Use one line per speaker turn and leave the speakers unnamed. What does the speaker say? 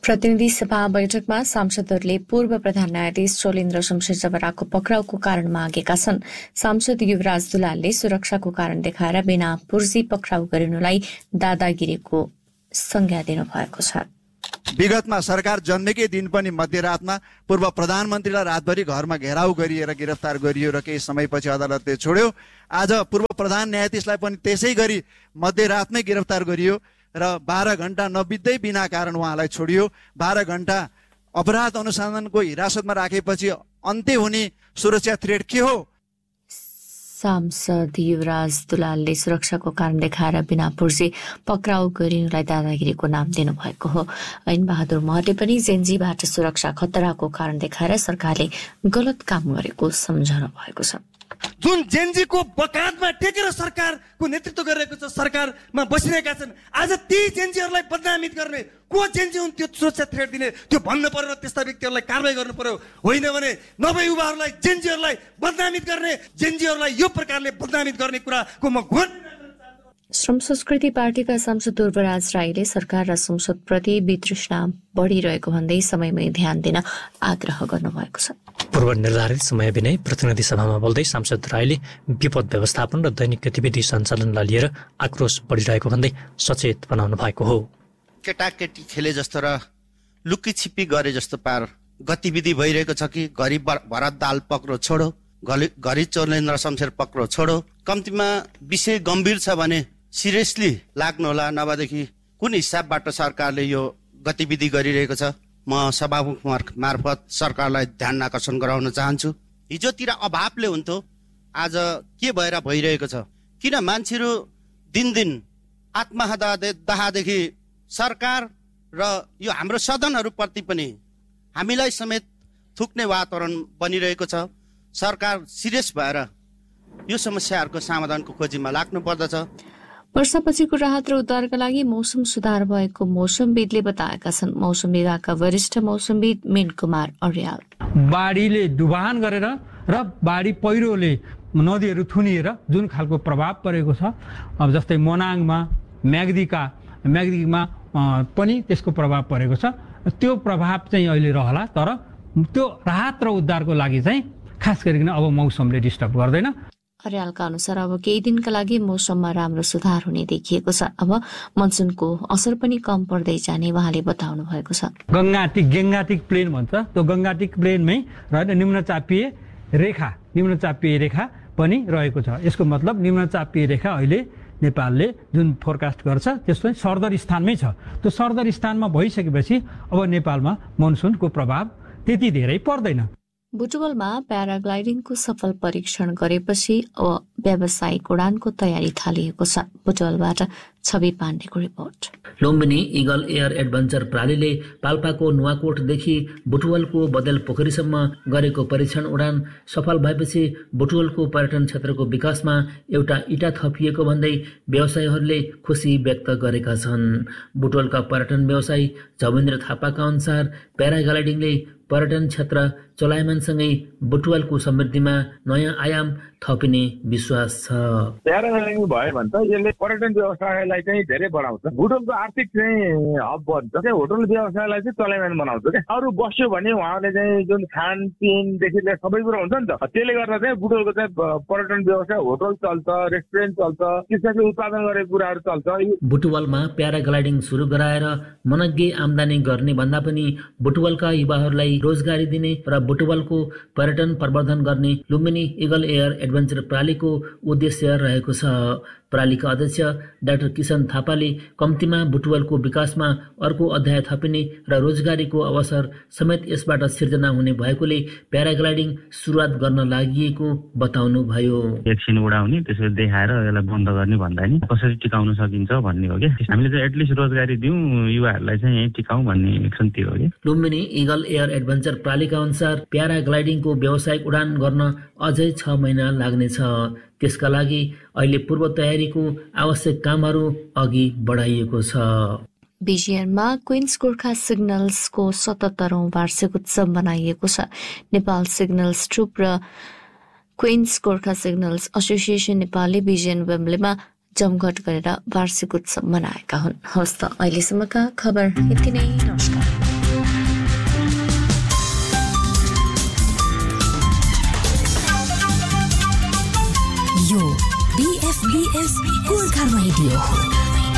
प्रतिनिधि सभा बैठकमा सांसदहरूले पूर्व प्रधान न्यायाधीश शैलेन्द्र शमशेर जबराको पक्राउको कारण मागेका छन्। सांसद युवराज दुलालले सुरक्षाको कारण देखाएर बिना पुर्जी पक्राउ गरिनुलाई दादागिरीको संज्ञा दिनुभएको छ।
विगतमा सरकार जन्मेकै दिन पनि मध्यरातमा पूर्व प्रधानमन्त्रीलाई रातभरि घरमा घेराउ गरिएर गिरफ्तार गरियो र केही समयपछि अदालतले छोड्यो। आज पूर्व प्रधान न्यायाधीशलाई पनि त्यसै गरी मध्यरातमै गिरफ्तार गरियो र 12 घण्टा नबित्दै बिना कारण उहाँलाई छोडियो। 12 घण्टा अपराध अनुसन्धानको हिरासतमा राखेपछि अन्त्य हुने सुरक्षा थ्रेट के हो?
सांसद युवराज दुलालले सुरक्षाको कारण देखाएर बिना पुर्जी पक्राउ गरिनुलाई दादागिरीको नाम दिनुभएको हो। ऐन बहादुर महतले पनि जेन्जीबाट सुरक्षा खतराको कारण देखाएर सरकारले गलत काम गरेको सम्झाउनु भएको छ।
जुन जेन्जीको बकातमा टेकेर सरकारको नेतृत्व गरिरहेको छ, सरकारमा बसिरहेका छन्, आज ती जेन्जीहरूलाई बदनामित गर्ने को जेन्जी हुन् त्यो सुरक्षा थ्रेट दिने त्यो भन्नु पर्यो र त्यस्ता व्यक्तिहरूलाई कारबाही गर्नु पर्यो। होइन भने नभए युवाहरूलाई जेन्जीहरूलाई बदनामित गर्ने, जेन्जीहरूलाई यो प्रकारले बदनामित गर्ने कुराको म घोर
श्रम संस्कृति पार्टीका सांसद ध्रुवराज राईले सरकार र संसदप्रति वितृष्णा बढ़िरहेको भन्दै समयमै ध्यान दिन आग्रह गर्नुभएको छ।
पूर्व निर्धारित समय बिनै प्रतिनिधि सभामा बोल्दै सांसद राईले विपद व्यवस्थापन र दैनिक गतिविधि सञ्चालनलाई लिएर आक्रोश बढिरहेको भन्दै सचेत बनाउनु भएको हो।
केटाकेटी खेले जस्तो र लुकी छिपी गरे जस्तो पार गतिविधि भइरहेको छ कि घरि भरत दाल पक्रो छोडो, घरि शैलेन्द्र शमशेर पक्रो छोडो। कम्तीमा विषय गम्भीर छ भने सिरियसली लाग्नु होला, नभएदेखि कुन हिसाबबाट सरकारले यो गतिविधि गरिरहेको छ। म सभामुख मार्फत सरकारलाई ध्यान आकर्षण गराउन चाहन्छु। हिजोतिर अभावले हुन्थ्यो, आज के भएर भइरहेको छ? किन मान्छेहरू दिनदिन आत्महत्यादेखि सरकार र यो हाम्रो सदनहरूप्रति पनि हामीलाई समेत थुक्ने वातावरण बनिरहेको छ। सरकार सिरियस भएर यो समस्याहरूको समाधानको खोजीमा लाग्नु पर्दछ।
वर्षापछिको राहत र उद्धारका लागि मौसम सुधार भएको मौसमविदले बताएका छन्। मौसम विभागका वरिष्ठ मौसमविद मीन कुमार अर्याल
बाढीले डुबान गरेर र बाढी पहिरोले नदीहरू थुनिएर जुन खालको प्रभाव परेको छ, अब जस्तै मोनाङमा म्याग्दीमा पनि त्यसको प्रभाव परेको छ, त्यो प्रभाव चाहिँ अहिले रहला। तर त्यो राहत र उद्धारको लागि चाहिँ खास गरिकन अब मौसमले डिस्टर्ब गर्दैन।
अर्यालका अनुसार अब केही दिनका लागि मौसममा राम्रो सुधार हुने देखिएको छ। अब मनसुनको असर पनि कम पर्दै जाने उहाँले बताउनु भएको छ।
गङ्गाटिक प्लेन भन्छ, त्यो गङ्गाटिक प्लेनमै रहेर निम्नचापीय रेखा पनि रहेको छ। यसको मतलब निम्नचापीय रेखा अहिले नेपालले जुन फोरकास्ट गर्छ त्यसमा सर्दर स्थानमै छ। त्यो सर्दर स्थानमा भइसकेपछि अब नेपालमा मनसुनको प्रभाव त्यति धेरै पर्दैन।
बुटवलमा प्याराग्लाइडिङको सफल परीक्षण गरेपछि अब व्यावसायिक उडानको तयारी थालिएको छ। बुटवलबाट छवि पाण्डेको report.
Lumbini eagle air adventure प्रालीले पाल्पाको नुवाकोटदेखि बुटवलको बदेल पोखरीसम्म गरेको परीक्षण उडान सफल भएपछि बुटवलको पर्यटन क्षेत्रको विकासमा एउटा इँटा थपिएको भन्दै व्यवसायीहरूले खुसी व्यक्त गरेका छन्। बुटवलका पर्यटन व्यवसायी झमेन्द्र थापाका अनुसार प्याराग्लाइडिङले पर्यटन क्षेत्र चलायमानसँगै बुटवलको समृद्धिमा नयाँ आयाम थपिने विश्वास छ।
प्याराग्लाइडिङ भयो भने त यसले पर्यटन व्यवसायलाई चाहिँ धेरै बढाउँछ। बुटवलको आर्थिक चाहिँ हब बन्छ, होटल व्यवसायलाई चाहिँ चलायमान बनाउँछ क्या। अरू बस्यो भने उहाँले चाहिँ जुन खानपिनदेखि लिएर सबै कुरा हुन्छ नि त, त्यसले गर्दा चाहिँ बुटवलको चाहिँ पर्यटन व्यवसाय, होटल चल्छ, रेस्टुरेन्ट चल्छ, त्यसपछि उत्पादन गरेको कुराहरू चल्छ।
बुटवलमा प्याराग्लाइडिङ सुरु गराएर मनग्गे आमदानी गर्ने भन्दा पनि बुटवलका युवाहरूलाई रोजगारी दिने र बुटवलको पर्यटन प्रवर्धन गर्ने लुम्बिनी इगल एयर एडभेन्चर प्रालीको उद्देश्य रहेको छ। प्रालीका अध्यक्ष डाक्टर किशन थापाले कम्तीमा बुटवलको विकासमा अर्को अध्याय थपिने र रोजगारीको अवसर समेत यसबाट सिर्जना हुने भएकोले प्याराग्लाइडिङ सुरुवात गर्न लागि बताउनु भयो।
एकछिन उडाउने त्यसरी देखाएर यसलाई बन्द गर्ने भन्दा नि कसरी टिकाउन सकिन्छ भन्ने हो कि हामीले चाहिँ एटलिस्ट रोजगारी दिउँ युवाहरूलाई चाहिँ यही टिकाउँ भन्ने एक्सन त्यो हो कि।
लुम्बिनी इगल एयर एडभेन्चर प्रालीका अनुसार प्याराग्लाइडिङको व्यावसायिक उडान गर्न अझै 6 महिना लाग्नेछ। त्यसका लागि अहिले पूर्व तयारीको आवश्यक कामहरू अघि बढाइएको छ।
बिजिएनमा क्वीन्स गोर्खा सिग्नल्सको 77औं वार्षिक उत्सव मनाइएको छ। नेपाल सिग्नल्स ट्रुप र क्वीन्स गोर्खा सिग्नल्स एसोसिएसन नेपालले बिजिएन वेम्बलेमा जमघट गरेर वार्षिक उत्सव मनाएका हुन्। हवस् त अहिलेसम्मका खबर यति नै। नमस्कार।
BFBS गोर्खा रेडियो हो।